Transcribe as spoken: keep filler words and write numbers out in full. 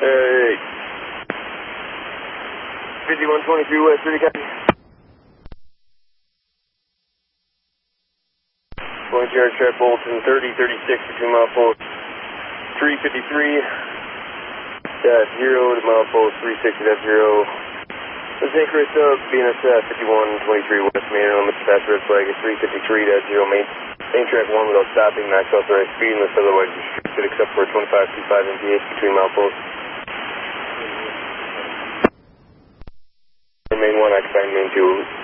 Uh, fifty-one twenty-three West, thirty copy. Going to yard trap Bolton, thirty thirty-six between milepost three fifty-three dot zero to milepost three sixty dot zero. Let's take Chris up, B N S F fifty-one twenty-three West, main limits past red flag at three fifty-three dot zero, main, main track one without stopping, max authorized speed unless otherwise restricted except for twenty-five twenty-five M P H between milepost. Main one, occupying main two.